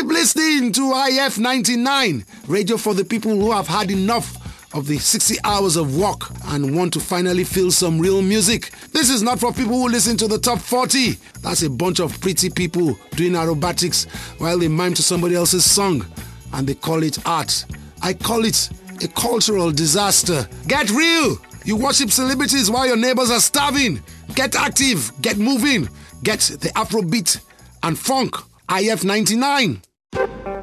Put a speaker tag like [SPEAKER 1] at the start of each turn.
[SPEAKER 1] listening to IF 99, radio for the people who have had enough of the 60 hours of work and want to finally feel some real music. This is not for people who listen to the top 40. That's a bunch of pretty people doing aerobatics while they mime to somebody else's song and they call it art. I call it a cultural disaster. Get real! You worship celebrities while your neighbors are starving. Get active, get moving, get the Afrobeat and funk. IF 99.